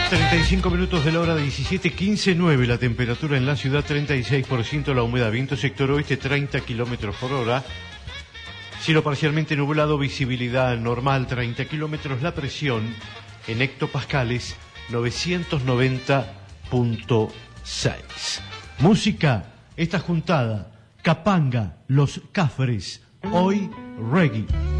35 minutos de la hora 17:15:9, la temperatura en la ciudad 36%, la humedad, viento sector oeste 30 kilómetros por hora, cielo parcialmente nublado, visibilidad normal 30 kilómetros, la presión en hectopascales 990.6. Música, esta juntada, Capanga, Los Cafres, hoy reggae.